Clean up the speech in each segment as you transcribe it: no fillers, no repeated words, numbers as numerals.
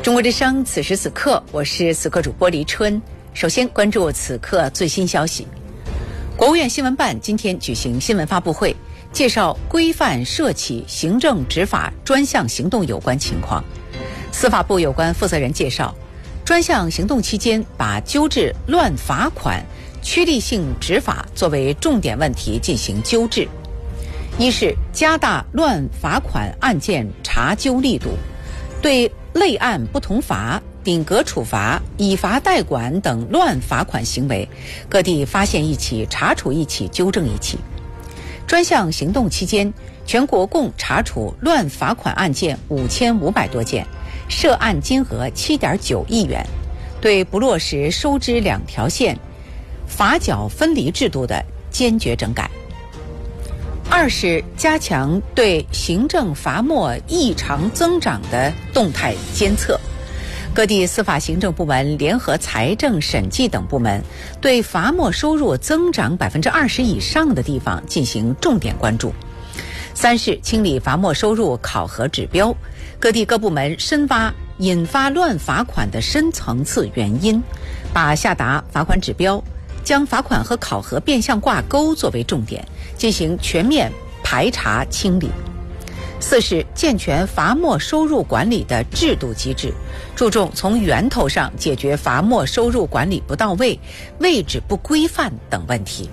中国之声，此时此刻，我是此刻主播黎春。首先关注此刻最新消息。国务院新闻办今天举行新闻发布会，介绍规范涉企行政执法专项行动有关情况。司法部有关负责人介绍，专项行动期间把纠治乱罚款、趋利性执法作为重点问题进行纠治。一是加大乱罚款案件查纠力度，对类案不同罚、顶格处罚、以罚代管等乱罚款行为，各地发现一起、查处一起、纠正一起。专项行动期间，全国共查处乱罚款案件5500多件，涉案金额7.9亿元，对不落实收支两条线、罚缴分离制度的坚决整改。二是加强对行政罚没异常增长的动态监测，各地司法行政部门联合财政审计等部门对罚没收入增长20%以上的地方进行重点关注。三是清理罚没收入考核指标，各地各部门深挖引发乱罚款的深层次原因，把下达罚款指标、将罚款和考核变相挂钩作为重点，进行全面排查清理。四是健全罚没收入管理的制度机制，注重从源头上解决罚没收入管理不到位、位置不规范等问题。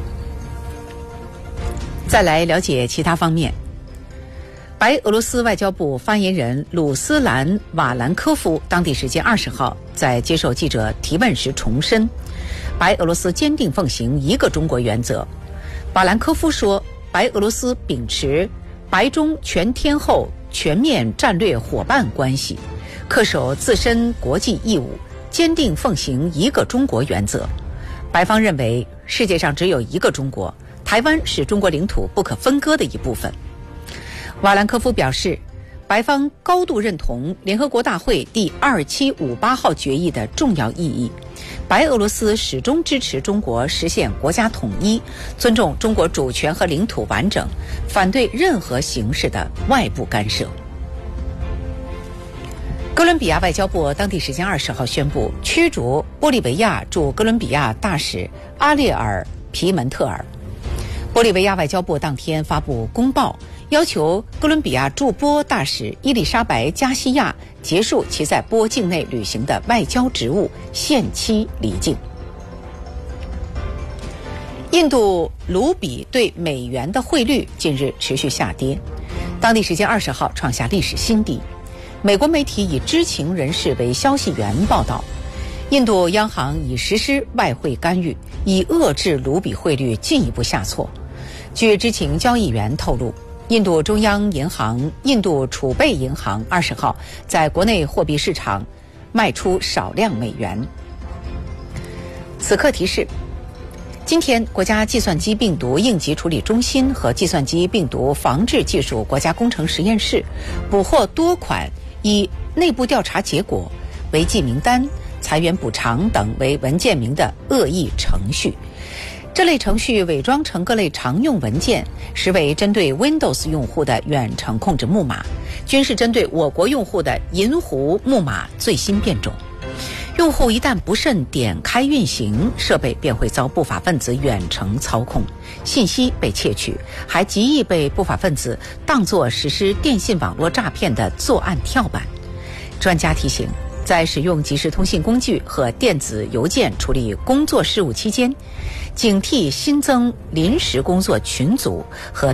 再来了解其他方面。白俄罗斯外交部发言人鲁斯兰·瓦兰科夫当地时间20号在接受记者提问时重申，白俄罗斯坚定奉行一个中国原则。瓦兰科夫说，白俄罗斯秉持白中全天候全面战略伙伴关系，恪守自身国际义务，坚定奉行一个中国原则。白方认为，世界上只有一个中国，台湾是中国领土不可分割的一部分。瓦兰科夫表示，白方高度认同联合国大会第2758号决议的重要意义，白俄罗斯始终支持中国实现国家统一，尊重中国主权和领土完整，反对任何形式的外部干涉。哥伦比亚外交部当地时间20号宣布驱逐玻利维亚驻哥伦比亚大使阿列尔·皮门特尔。玻利维亚外交部当天发布公报，要求哥伦比亚驻波大使伊丽莎白·加西亚结束其在波境内履行的外交职务，限期离境。印度卢比对美元的汇率近日持续下跌，当地时间20号创下历史新低。美国媒体以知情人士为消息源报道，印度央行已实施外汇干预，以遏制卢比汇率进一步下挫。据知情交易员透露，印度中央银行、印度储备银行20号在国内货币市场卖出少量美元。此刻提示，今天国家计算机病毒应急处理中心和计算机病毒防治技术国家工程实验室捕获多款以内部调查结果、违纪名单、裁员补偿等为文件名的恶意程序。这类程序伪装成各类常用文件，实为针对 Windows 用户的远程控制木马，均是针对我国用户的银狐木马最新变种。用户一旦不慎点开运行，设备便会遭不法分子远程操控，信息被窃取，还极易被不法分子当作实施电信网络诈骗的作案跳板。专家提醒，在使用即时通信工具和电子邮件处理工作事务期间，警惕新增临时工作群组和